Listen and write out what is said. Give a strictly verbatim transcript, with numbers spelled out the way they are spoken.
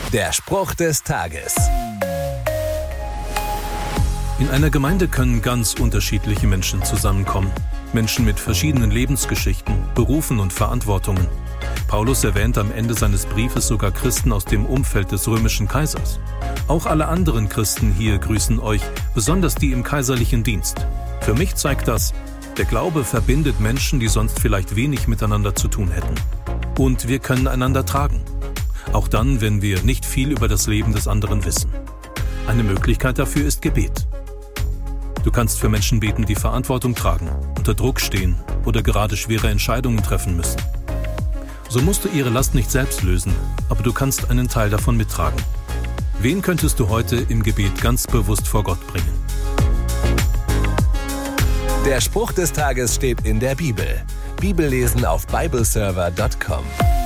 Der Spruch des Tages. In einer Gemeinde können ganz unterschiedliche Menschen zusammenkommen. Menschen mit verschiedenen Lebensgeschichten, Berufen und Verantwortungen. Paulus erwähnt am Ende seines Briefes sogar Christen aus dem Umfeld des römischen Kaisers. Auch alle anderen Christen hier grüßen euch, besonders die im kaiserlichen Dienst. Für mich zeigt das, der Glaube verbindet Menschen, die sonst vielleicht wenig miteinander zu tun hätten. Und wir können einander tragen. Auch dann, wenn wir nicht viel über das Leben des anderen wissen. Eine Möglichkeit dafür ist Gebet. Du kannst für Menschen beten, die Verantwortung tragen, unter Druck stehen oder gerade schwere Entscheidungen treffen müssen. So musst du ihre Last nicht selbst lösen, aber du kannst einen Teil davon mittragen. Wen könntest du heute im Gebet ganz bewusst vor Gott bringen? Der Spruch des Tages steht in der Bibel. Bibellesen auf bibleserver punkt com.